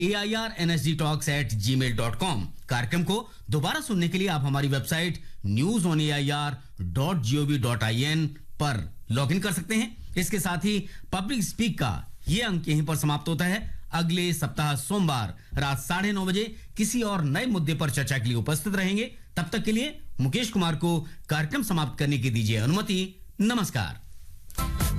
AIRNSDtalks@gmail.com। कार्यक्रम को दोबारा सुनने के लिए आप हमारी वेबसाइट newsonair.gov.in पर लॉगिन कर सकते हैं। इसके साथ ही पब्लिक स्पीक का ये अंक यहीं पर समाप्त होता है। अगले सप्ताह सोमवार रात 9:30 बजे किसी और नए मुद्दे पर चर्चा के लिए उपस्थित रहेंगे। तब तक के लिए मुकेश कुमार को कार्यक्रम समाप्त करने की दीजिए अनुमति। नमस्कार।